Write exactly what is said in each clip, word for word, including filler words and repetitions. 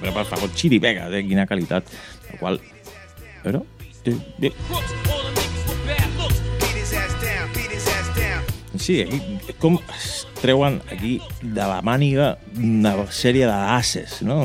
però per favor, Chirivega, eh? Quina qualitat. El qual... Però... Sí, aquí, com es treuen aquí de la màniga una sèrie d'asses, no?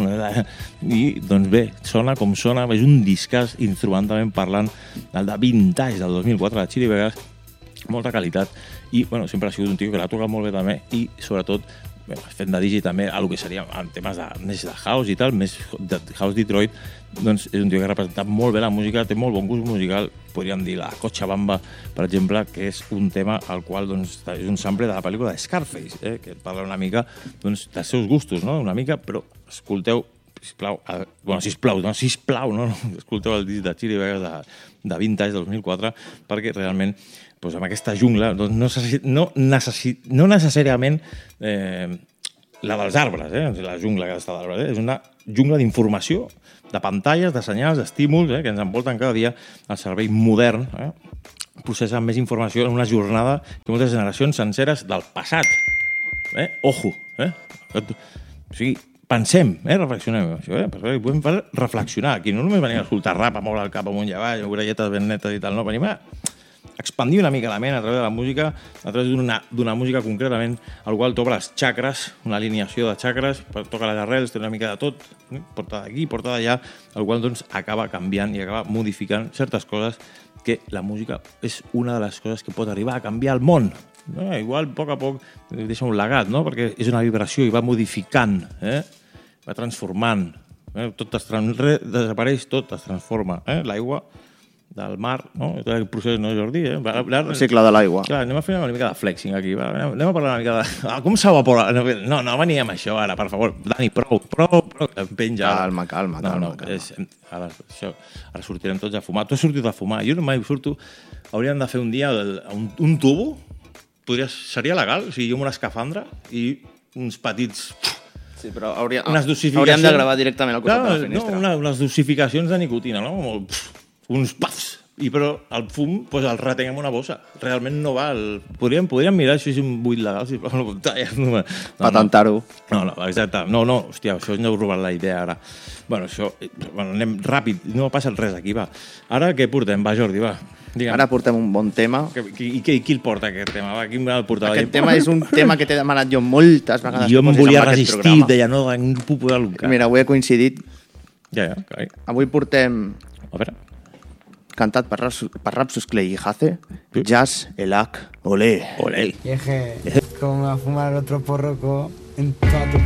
I, doncs bé, sona com sona, és un discàs instrumentalment parlant, el de Vintage del dos mil quatre, de Chirivega, molta qualitat, i, bueno, sempre ha sigut un tio que l'ha tocat molt bé també, i, sobretot, bé, fent de digi també a lo que seria en temes de, més de house i tal, més de House Detroit, doncs és un tio que ha representat molt bé la música, té molt bon gust musical, podríem dir la Cochabamba, per exemple, que és un tema al qual doncs, és un sample de la pel·lícula de Scarface, eh, que parla una mica doncs, dels seus gustos, no? Una mica, però escolteu, sisplau, eh, bueno, sisplau, no, sisplau, no? Escolteu el disc de Chirivega de, de Vintage del dos mil quatre, perquè realment doncs, amb aquesta jungla doncs, no, necessi, no, necessi, no necessàriament eh, la dels arbres, eh? La jungla que està d'arbres, eh? És una jungla d'informació, de pantalles, de senyals, d'estímuls, eh? Que ens envolten cada dia el cervell modern, eh? Processa més informació en una jornada que moltes generacions senceres del passat. Eh? Ojo! Eh? O sigui, pensem, eh? Reflexionem. Això, eh? Podem reflexionar. Aquí no només venim a escoltar rap, a moure el cap amunt i avall, orelletes ben netes i tal, no, venim a expandir una mica la ment a través de la música, a través d'una música concretament, al qual toca les xacres, una alineació de xacres, toca les arrels, té una mica de tot, porta d'aquí, porta d'allà, el qual doncs, acaba canviant i acaba modificant certes coses que la música és una de les coses que pot arribar a canviar el món. No? Igual, a poc a poc, deixa un legat, no? Perquè és una vibració i va modificant, eh? Va transformant. Eh? Tot es trans... desapareix, tot es transforma. Eh? L'aigua del mar, no? El procés, no, Jordi? Eh? El cicle de l'aigua. Clar, anem a fer una mica de flexing aquí. Va? Anem a parlar una mica de... Ah, com s'evapora? No, no veníem a això ara, per favor. Dani, prou, prou, prou. Em penja. Calma, calma, calma. No, no, calma. És, ara, això, ara sortirem tots a fumar. Tu has sortit a fumar. Jo no mai surto. Hauríem de fer un dia un, un tubo. Podria, seria legal? O sigui, jo amb una escafandra i uns petits... Sí, però hauria, hauríem de gravar directament al costat de la finestra. No, una, unes dosificacions de nicotina, no? Molt, uns pafs. I però el fum pues, el retenc en una bossa. Realment no va. El... Podríem, podríem mirar si és un buit legal. Si... No, no, patentar-ho. No, no, exacte. No, no, hòstia, això ens heu robat la idea ara. Bueno, això... Bueno, anem ràpid. No ha passat res aquí, va. Ara què portem? Va, Jordi, va. Digue'm. Ara portem un bon tema. I qui, qui el porta, aquest tema? Va, qui el portava? Aquest tema és un tema que t'he demanat jo moltes vegades. Jo em volia resistir, deia, no, no puc poder l'uncar. Mira, avui he coincidit. Ja, ja, carai. Avui portem... A veure... Cantat per, per Rapsus Clay y Hace, Jazz Elak Olé. Olé. Y es que, como a fumar otro porroco en toda tu